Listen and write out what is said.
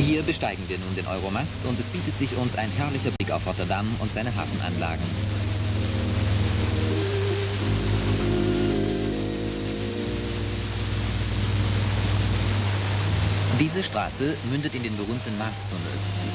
Hier besteigen wir nun den Euromast und es bietet sich uns ein herrlicher Blick auf Rotterdam und seine Hafenanlagen. Diese Straße mündet in den berühmten Maastunnel.